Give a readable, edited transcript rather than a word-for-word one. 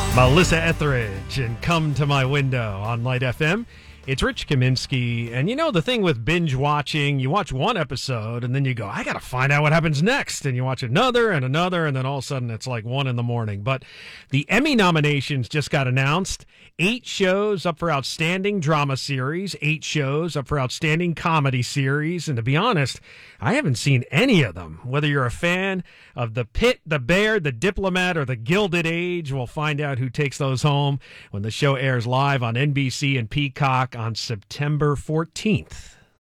Melissa Etheridge and Come to My Window on Light FM. It's Rich Kaminsky, and you know the thing with binge watching, you watch one episode and then you go, I gotta find out what happens next, and you watch another, and then all of a sudden it's like 1 a.m. But the Emmy nominations just got announced. 8 shows up for Outstanding Drama Series, 8 shows up for Outstanding Comedy Series, and to be honest, I haven't seen any of them. Whether you're a fan of The Pit, The Bear, The Diplomat, or The Gilded Age, we'll find out who takes those home when the show airs live on NBC and Peacock on September 14th.